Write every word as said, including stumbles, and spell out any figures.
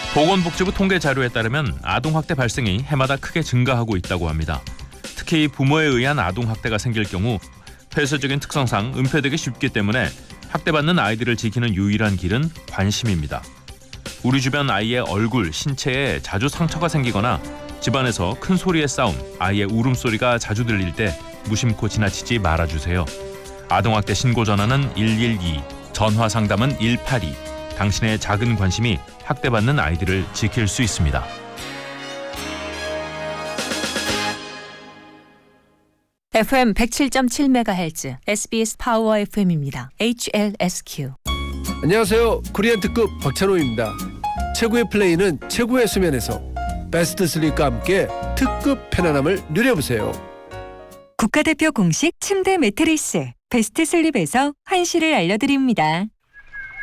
보건복지부 통계 자료에 따르면 아동학대 발생이 해마다 크게 증가하고 있다고 합니다. 특히 부모에 의한 아동학대가 생길 경우 폐쇄적인 특성상 은폐되기 쉽기 때문에 학대받는 아이들을 지키는 유일한 길은 관심입니다. 우리 주변 아이의 얼굴, 신체에 자주 상처가 생기거나 집안에서 큰 소리의 싸움, 아이의 울음소리가 자주 들릴 때 무심코 지나치지 말아주세요. 아동학대 신고 전화는 일일이, 전화 상담은 일팔이. 당신의 작은 관심이 학대받는 아이들을 지킬 수 있습니다. 에프엠 백칠 점 칠 메가헤르츠 에스비에스 파워 에프엠입니다. 에이치엘에스큐. 안녕하세요. 코리안 특급 박찬호입니다. 최고의 플레이는 최고의 수면에서 베스트 슬립과 함께 특급 편안함을 누려보세요. 국가대표 공식 침대 매트리스 베스트 슬립에서 환시를 알려드립니다.